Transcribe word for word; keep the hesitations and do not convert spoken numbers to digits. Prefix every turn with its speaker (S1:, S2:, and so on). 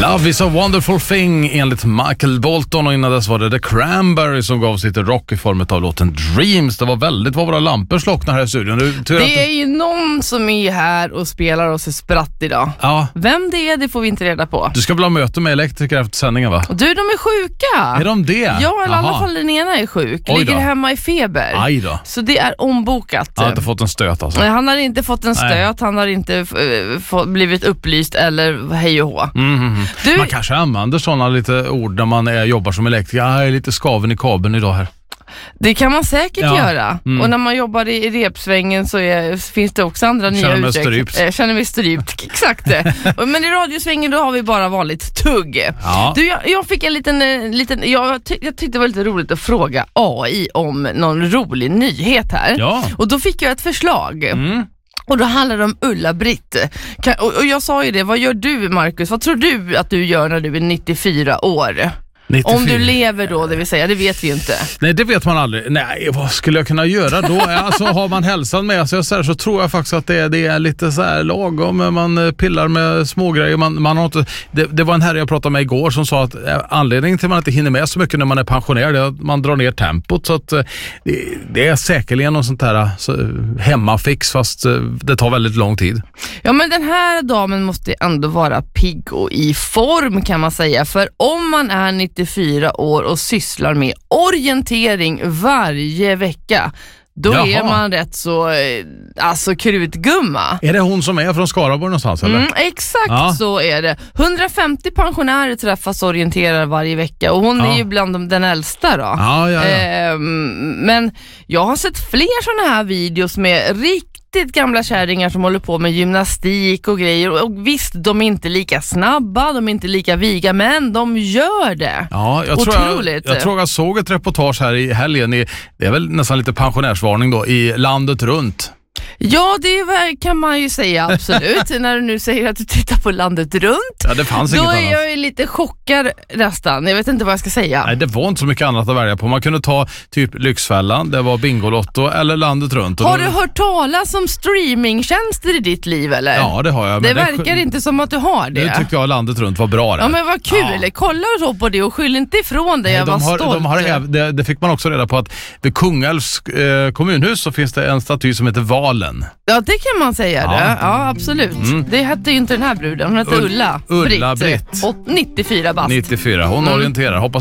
S1: Love is a wonderful thing enligt Michael Bolton, och innan dess var det The Cranberries som gav sitt rock i form av låten Dreams. Det var väldigt vad våra lampor slocknar här i studion. Du,
S2: det det... är ju någon som är här och spelar oss i spratt idag.
S1: Ja.
S2: Vem det är, det får vi inte reda på.
S1: Du ska väl ha möte med elektriker efter sändningen, va?
S2: Du, de är sjuka.
S1: Är de det?
S2: Ja, eller i alla fall den ena är sjuk. Ligger hemma i feber.
S1: Aj då.
S2: Så det är ombokat.
S1: Han har inte fått en stöt alltså.
S2: Nej, han har inte fått en stöt. Nej. Han har inte f- f- blivit upplyst eller hej och hå.
S1: Mm, mm, mm.
S2: Du...
S1: Man kanske använder sådana lite ord när man är, jobbar som elektriker. Jag är lite skaven i kabeln idag här.
S2: Det kan man säkert ja. göra. Mm. Och när man jobbar i, i repsvängen så är, finns det också andra
S1: känner
S2: nya
S1: uttryck.
S2: Jag känner mig strypt. Exakt det. Men i radiosvängen då har vi bara vanligt tugg.
S1: Ja.
S2: Du, jag, jag fick en liten... liten jag, ty, jag tyckte det var lite roligt att fråga A I om någon rolig nyhet här.
S1: Ja.
S2: Och då fick jag ett förslag.
S1: Mm.
S2: Och då handlar det om Ulla-Britt. Kan, och, och jag sa ju det, vad gör du, Marcus? Vad tror du att du gör när du är nittiofyra år? nittiofyra. Om du lever då, det vill säga, det vet vi ju inte.
S1: Nej, det vet man aldrig. Nej, vad skulle jag kunna göra då? Alltså, har man hälsan med sig så, här, så tror jag faktiskt att det är, det är lite så här lagom. Man pillar med smågrejer. Man, man har inte, det, det var en herre jag pratade med igår som sa att anledningen till att man inte hinner med så mycket när man är pensionär är att man drar ner tempot. Så att det, det är säkerligen något sånt här så, hemmafix, fast det tar väldigt lång tid.
S2: Ja, men den här damen måste ändå vara pigg och i form, kan man säga. För om man är nittiofyra år och sysslar med orientering varje vecka, då Jaha. är man rätt så alltså krutgumma.
S1: Är det hon som är från Skaraborg någonstans eller?
S2: Mm, exakt ja. så är det. hundrafemtio pensionärer träffas och orienterar varje vecka, och hon ja. är ju bland de, den äldsta då.
S1: Ja, ja, ja.
S2: Eh, men jag har sett fler såna här videos med riktigt gamla kärringar som håller på med gymnastik och grejer, och visst, de är inte lika snabba, de är inte lika viga, men de gör det.
S1: Ja, jag tror jag, jag tror jag såg ett reportage här i helgen i, det är väl nästan lite pensionärsvarning då, i landet runt.
S2: Ja, det kan man ju säga, absolut. När du nu säger att du tittar på landet runt.
S1: Ja, det fanns
S2: då
S1: inget
S2: är
S1: annat.
S2: jag ju lite chockad nästan. Jag vet inte vad jag ska säga.
S1: Nej, det var inte så mycket annat att välja på. Man kunde ta typ Lyxfällan, det var Bingolotto eller landet runt.
S2: Har
S1: då...
S2: du hört talas om streamingtjänster i ditt liv eller?
S1: Ja, det har jag.
S2: Det
S1: men
S2: verkar
S1: det...
S2: inte som att du har det.
S1: Nu tyckte jag landet runt var bra. Där.
S2: Ja, men vad kul. Ja. Kolla så på det och skyll inte ifrån dig. Jag
S1: de
S2: var
S1: har,
S2: stolt.
S1: De har, det, det fick man också reda på att vid Kungälvs eh, kommunhus så finns det en staty som heter Valen.
S2: Ja, det kan man säga ja. det. Ja, absolut. Mm. Det hette ju inte den här bruden. Hon hette Ulla,
S1: Ulla
S2: Britt.
S1: Britt.
S2: nittiofyra bast.
S1: nittiofyra. Hon mm. orienterar. Hoppas